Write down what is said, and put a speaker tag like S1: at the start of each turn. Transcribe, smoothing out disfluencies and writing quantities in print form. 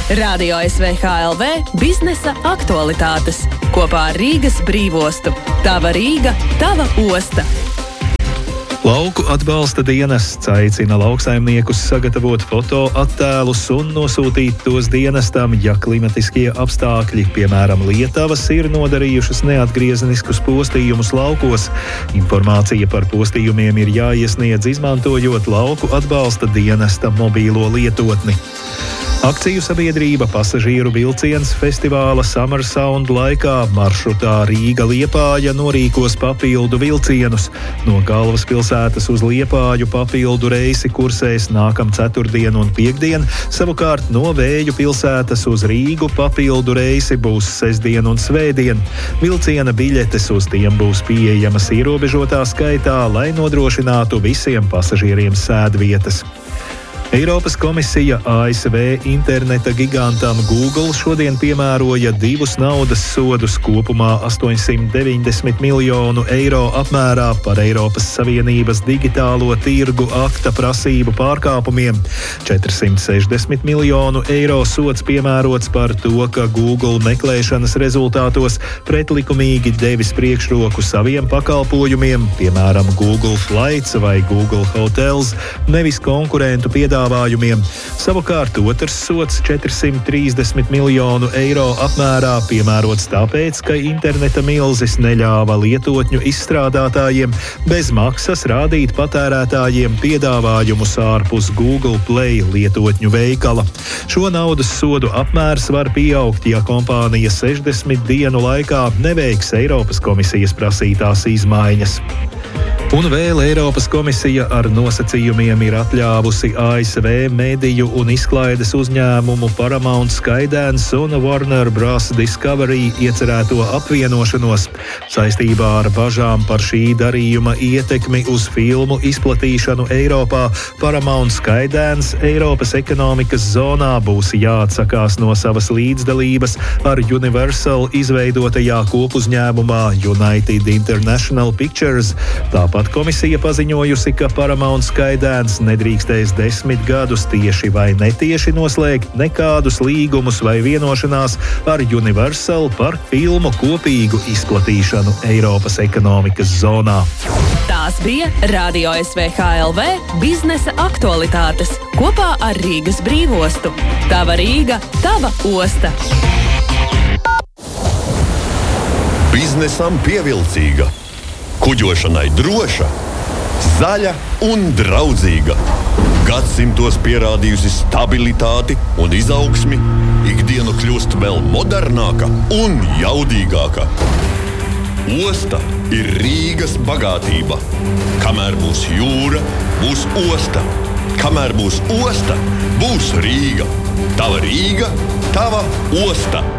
S1: Radio SVHLV biznesa aktualitātes kopā ar Rīgas brīvostu. Tava Rīga, tava osta.
S2: Lauku atbalsta dienests aicina lauksaimniekus sagatavot fotoattēlus un nosūtīt tos dienestam, ja klimatiskie apstākļi, piemēram, lietavas, ir nodarījušas neatgriezeniskus postījumus laukos. Informācija par postījumiem ir jāiesniedz izmantojot lauku atbalsta dienesta mobīlo lietotni. Akciju sabiedrība pasažieru vilciens festivāla Summer Sound laikā maršrutā Rīga-Liepāja norīkos papildu vilcienus. No galvaspilsētas uz Liepāju papildu reisi kursēs nākam ceturtdien un piektdien, savukārt no Vēju pilsētas uz Rīgu papildu reisi būs sestdien un svētdien. Vilciena biļetes uz tiem būs pieejamas ierobežotā skaitā, lai nodrošinātu visiem pasažieriem sēdvietas. Eiropas komisija ASV interneta gigantam Google šodien piemēroja 2 naudas sodus kopumā 890 miljonu eiro apmērā par Eiropas Savienības digitālo tirgu akta prasību pārkāpumiem. 460 miljonu eiro sods piemērots par to, ka Google meklēšanas rezultātos pretlikumīgi devis priekšroku saviem pakalpojumiem, piemēram, Google Flights vai Google Hotels, nevis konkurentu piedāvājumiem. Savukārt otrs sods 430 miljonu eiro apmērā piemērots tāpēc, ka interneta milzis neļāva lietotņu izstrādātājiem bez maksas rādīt patērētājiem piedāvājumus ārpus Google Play lietotņu veikala. Šo naudas sodu apmērs var pieaugt, ja kompānija 60 dienu laikā neveiks Eiropas komisijas prasītās izmaiņas. Un vēl Eiropas komisija ar nosacījumiem ir atļāvusi ASV mediju un izklaides uzņēmumu Paramount Skydance un Warner Bros. Discovery iecerēto apvienošanos. Saistībā ar bažām par šī darījuma ietekmi uz filmu izplatīšanu Eiropā, Paramount Skydance Eiropas ekonomikas zonā būs jāatsakās no savas līdzdalības ar Universal izveidotajā kopuzņēmumā United International Pictures. Tāpat komisija paziņojusi, ka Paramount Skydance nedrīkstēs 10 gadus tieši vai netieši noslēgt nekādus līgumus vai vienošanās ar Universal par filmu kopīgu izplatīšanu Eiropas ekonomikas zonā.
S1: Tās bija Radio SVHLV biznesa aktualitātes kopā ar Rīgas brīvostu. Tava Rīga, tava osta.
S3: Biznesam pievilcīga. Kuģošanai droša, zaļa un draudzīga. Gadsimtos pierādījusi stabilitāti un izaugsmi, ikdiena kļūst vēl modernāka un jaudīgāka. Osta ir Rīgas bagātība. Kamēr būs jūra, būs osta. Kamēr būs osta, būs Rīga. Tava Rīga, tava osta.